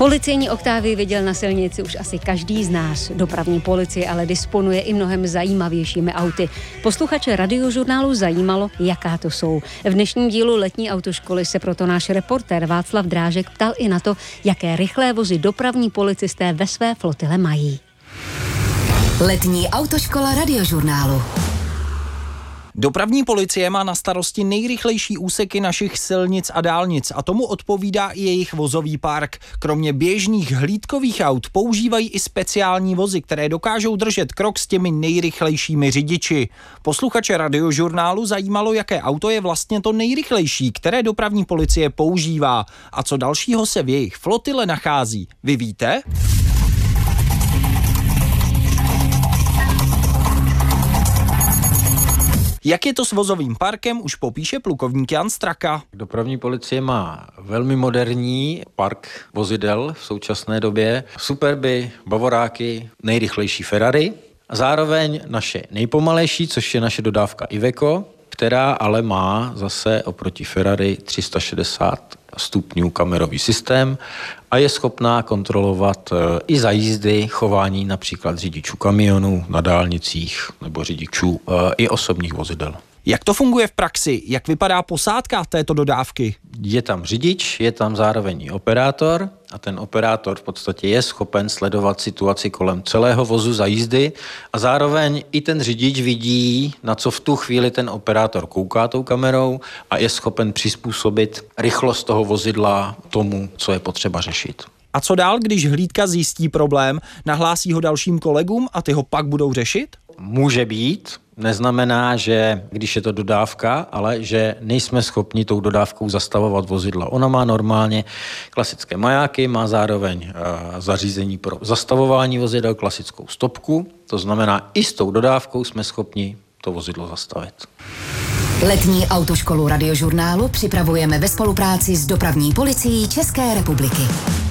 Policejní oktávy viděl na silnici už asi každý z nás. Dopravní policie ale disponuje i mnohem zajímavějšími auty. Posluchače Radiožurnálu zajímalo, jaká to jsou. V dnešním dílu letní autoškoly se proto náš reportér Václav Drážek ptal i na to, jaké rychlé vozy dopravní policisté ve své flotile mají. Letní autoškola Radiožurnálu. Dopravní policie má na starosti nejrychlejší úseky našich silnic a dálnic a tomu odpovídá i jejich vozový park. Kromě běžných hlídkových aut používají i speciální vozy, které dokážou držet krok s těmi nejrychlejšími řidiči. Posluchače Radiožurnálu zajímalo, jaké auto je vlastně to nejrychlejší, které dopravní policie používá a co dalšího se v jejich flotile nachází. Vy víte? Jak je to s vozovým parkem, už popíše plukovník Jan Straka. Dopravní policie má velmi moderní park vozidel v současné době. Superby, bavoráky, nejrychlejší Ferrari a zároveň naše nejpomalejší, což je naše dodávka Iveco, která ale má zase oproti Ferrari 360 stupňů kamerový systém a je schopná kontrolovat i za jízdy chování například řidičů kamionů na dálnicích nebo řidičů i osobních vozidel. Jak to funguje v praxi? Jak vypadá posádka této dodávky? Je tam řidič, je tam zároveň i operátor a ten operátor v podstatě je schopen sledovat situaci kolem celého vozu za jízdy a zároveň i ten řidič vidí, na co v tu chvíli ten operátor kouká tou kamerou a je schopen přizpůsobit rychlost toho vozidla tomu, co je potřeba řešit. A co dál, když hlídka zjistí problém, nahlásí ho dalším kolegům a ty ho pak budou řešit? Může být. Neznamená, že když je to dodávka, ale že nejsme schopni tou dodávkou zastavovat vozidla. Ona má normálně klasické majáky, má zároveň zařízení pro zastavování vozidel, klasickou stopku. To znamená, i s tou dodávkou jsme schopni to vozidlo zastavit. Letní autoškolu Radiožurnálu připravujeme ve spolupráci s Dopravní policií České republiky.